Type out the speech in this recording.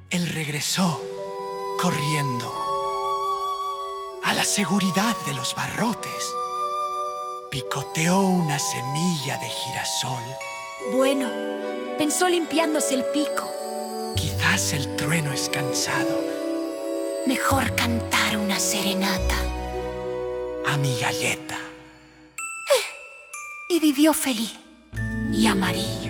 Él regresó corriendo a la seguridad de los barrotes. Picoteó una semilla de girasol. Bueno, pensó limpiándose el pico. Quizás el trueno es cansado. Mejor cantar una serenata. A mi galleta. Y vivió feliz y amarillo.